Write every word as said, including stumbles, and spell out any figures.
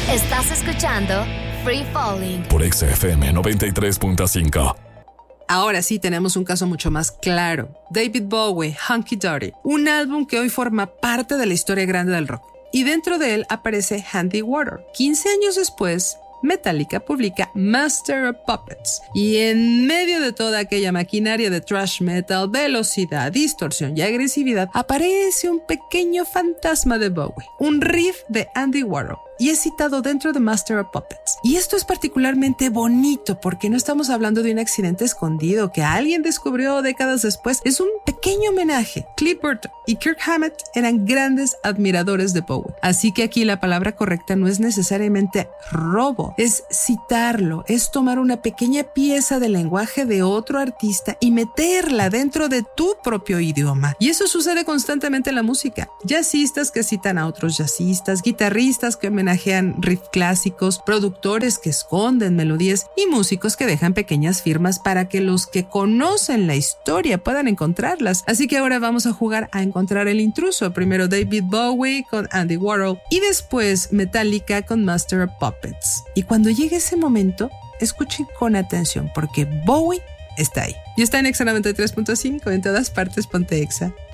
Estás escuchando Free Falling por X F M noventa y tres punto cinco. Ahora sí tenemos un caso mucho más claro. David Bowie, Hunky Dory, un álbum que hoy forma parte de la historia grande del rock. Y dentro de él aparece Andy Warhol. quince años después, Metallica publica Master of Puppets. Y en medio de toda aquella maquinaria de thrash metal, velocidad, distorsión y agresividad, aparece un pequeño fantasma de Bowie, un riff de Andy Warhol. Y es citado dentro de Master of Puppets. Y esto es particularmente bonito porque no estamos hablando de un accidente escondido que alguien descubrió décadas después. Es un pequeño homenaje. Cliff Burton y Kirk Hammett eran grandes admiradores de Bowie. Así que aquí la palabra correcta no es necesariamente robo, es citarlo, es tomar una pequeña pieza del lenguaje de otro artista y meterla dentro de tu propio idioma. Y eso sucede constantemente en la música. Jazzistas que citan a otros jazzistas, guitarristas que homenajean riff clásicos, productores que esconden melodías y músicos que dejan pequeñas firmas para que los que conocen la historia puedan encontrarlas. Así que ahora vamos a jugar a encontrar el intruso. Primero David Bowie con Andy Warhol y después Metallica con Master of Puppets. Y cuando llegue ese momento, escuchen con atención porque Bowie está ahí. Y está en Exa noventa y tres punto cinco, en todas partes ponte Exa.